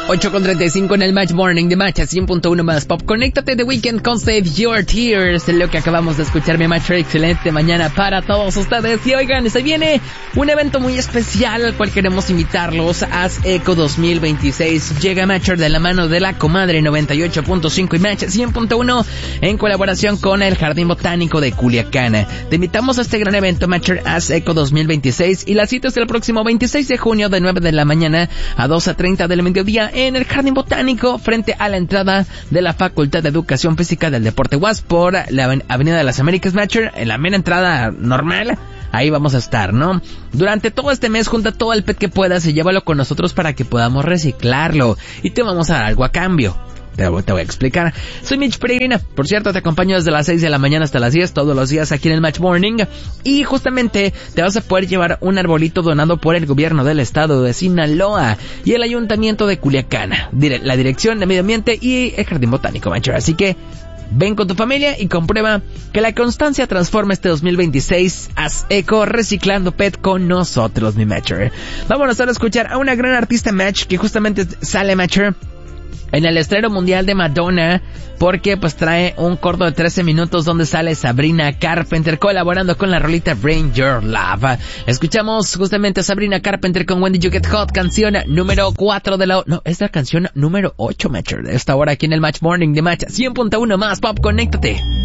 8:35 en el Match Morning de Match a 100.1 más Pop. Conéctate The Weeknd con Save Your Tears, lo que acabamos de escuchar. Mi Match, excelente mañana para todos ustedes. Y oigan, se viene un evento muy especial al cual queremos invitarlos. Haz Eco 2026 llega Matcher de la mano de la Comadre 98.5 y Match 100.1 en colaboración con el Jardín Botánico de Culiacán. Te invitamos a este gran evento Matcher Haz Eco 2026 y la cita es el próximo 26 de junio de 9 de la mañana a 2:30 del mediodía en el Jardín Botánico, frente a la entrada de la Facultad de Educación Física del Deporte UAS por la Avenida de las Américas. Matcher, en la mera entrada normal, ahí vamos a estar, ¿no? Durante todo este mes, junta todo el PET que puedas y llévalo con nosotros para que podamos reciclarlo. Y te vamos a dar algo a cambio. Te voy a explicar. Soy Mitch Peregrina. Por cierto, te acompaño desde las 6 de la mañana hasta las 10, todos los días aquí en el Match Morning. Y justamente te vas a poder llevar un arbolito donado por el gobierno del estado de Sinaloa y el ayuntamiento de Culiacán, la Dirección de Medio Ambiente y el Jardín Botánico, Matcher. Así que ven con tu familia y comprueba que la constancia transforma este 2026. Haz eco reciclando PET con nosotros, mi Matcher. Vámonos ahora a escuchar a una gran artista, Match, que justamente sale, Matcher, en el estreno mundial de Madonna, porque pues trae un corto de 13 minutos donde sale Sabrina Carpenter colaborando con la rolita Bring Your Love. Escuchamos justamente a Sabrina Carpenter con When Did You Get Hot, canción número 4 de la... No, es la canción número 8, Matcher, de esta hora aquí en el Match Morning de Match 100.1 más Pop. Conéctate.